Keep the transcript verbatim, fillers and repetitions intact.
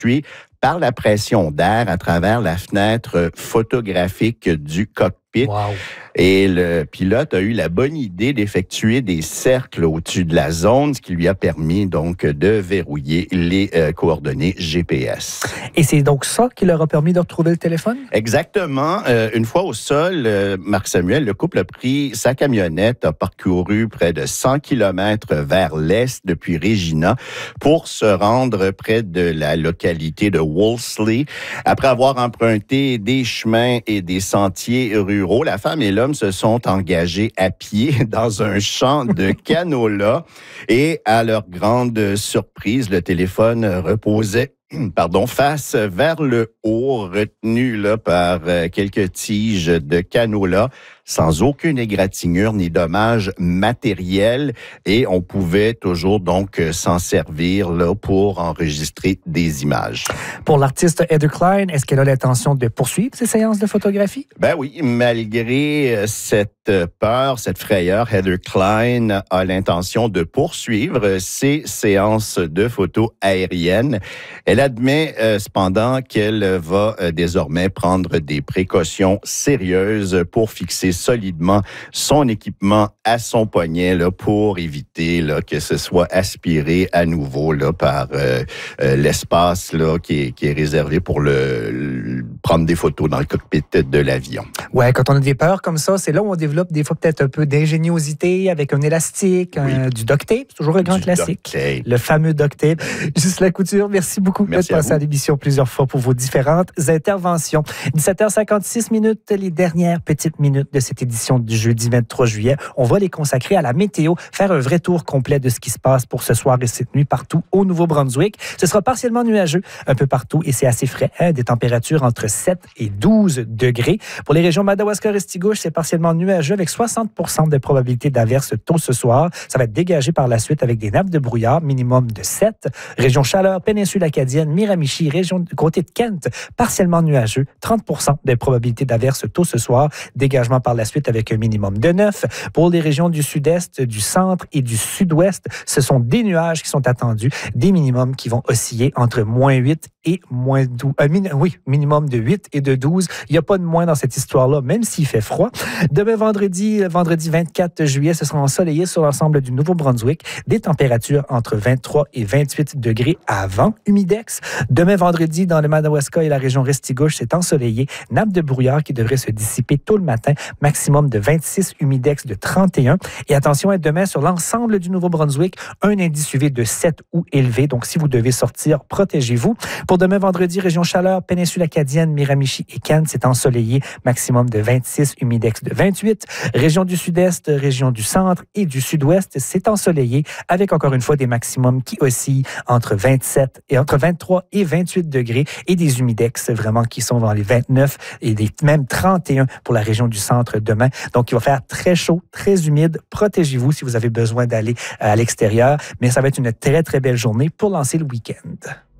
effectuée par la pression d'air à travers la fenêtre photographique du cockpit. Wow. Et le pilote a eu la bonne idée d'effectuer des cercles au-dessus de la zone, ce qui lui a permis donc de verrouiller les euh, coordonnées G P S. Et c'est donc ça qui leur a permis de retrouver le téléphone? Exactement. Euh, une fois au sol, euh, Marc-Samuel, le couple a pris sa camionnette, a parcouru près de cent kilomètres vers l'est depuis Regina pour se rendre près de la localité de Wolseley. Après avoir emprunté des chemins et des sentiers ruraux, la femme et l'homme se sont engagés à pied dans un champ de canola et à leur grande surprise, le téléphone reposait pardon, face vers le haut, retenu là, par euh, quelques tiges de canola, sans aucune égratignure ni dommage matériel. Et on pouvait toujours donc s'en servir là, pour enregistrer des images. Pour l'artiste Heather Klein, est-ce qu'elle a l'intention de poursuivre ces séances de photographie? Ben oui, malgré cette peur, cette frayeur, Heather Klein a l'intention de poursuivre ces séances de photos aériennes. Elle admet euh, cependant qu'elle va euh, désormais prendre des précautions sérieuses pour fixer solidement son équipement à son poignet là, pour éviter là, que ce soit aspiré à nouveau là, par euh, euh, l'espace là, qui, est, qui est réservé pour le, le, prendre des photos dans le cockpit de l'avion. Ouais, quand on a des peurs comme ça, c'est là où on développe des fois peut-être un peu d'ingéniosité avec un élastique, oui. un, du duct tape, c'est toujours un grand du classique. Le fameux duct tape. Juste la couture, merci beaucoup merci d'être passé à, à l'émission plusieurs fois pour vos différentes interventions. dix-sept heures cinquante-six minutes, les dernières petites minutes de cette édition du jeudi vingt-trois juillet. On va les consacrer à la météo, faire un vrai tour complet de ce qui se passe pour ce soir et cette nuit partout au Nouveau-Brunswick. Ce sera partiellement nuageux un peu partout et c'est assez frais, hein, des températures entre sept et douze degrés. Pour les régions Madawaska-Restigouche, c'est partiellement nuageux avec soixante pour cent de probabilité d'averse tôt ce soir. Ça va être dégagé par la suite avec des nappes de brouillard, minimum de sept. Région Chaleur, péninsule acadienne, Miramichi, région du côté de Kent, partiellement nuageux, trente pour cent de probabilité d'averse tôt ce soir. Dégagement par la suite avec un minimum de neuf. Pour les régions du sud-est, du centre et du sud-ouest, ce sont des nuages qui sont attendus, des minimums qui vont osciller entre moins huit et moins douze. Euh, min- oui, minimum de huit et de douze. Il n'y a pas de moins dans cette histoire-là, même s'il fait froid. Demain, vendredi, vendredi vingt-quatre juillet, ce sera ensoleillé sur l'ensemble du Nouveau-Brunswick. Des températures entre vingt-trois et vingt-huit degrés avant humidex. Demain, vendredi, dans le Madawaska et la région Restigouche, c'est ensoleillé. Nappe de brouillard qui devrait se dissiper tôt le matin. Maximum de vingt-six, humidex de trente et un. Et attention, à demain, sur l'ensemble du Nouveau-Brunswick, un indice U V de sept ou élevé. Donc, si vous devez sortir, protégez-vous. Pour demain, vendredi, région Chaleur, péninsule acadienne, Miramichi et Kent, c'est ensoleillé. Maximum de vingt-six, humidex de vingt-huit. Région du sud-est, région du centre et du sud-ouest, c'est ensoleillé avec encore une fois des maximums qui oscillent entre vingt-sept et entre vingt-trois et vingt-huit degrés et des humidex vraiment qui sont dans les vingt-neuf et des, même trente et un pour la région du centre demain. Donc, il va faire très chaud, très humide. Protégez-vous si vous avez besoin d'aller à l'extérieur, mais ça va être une très, très belle journée pour lancer le week-end.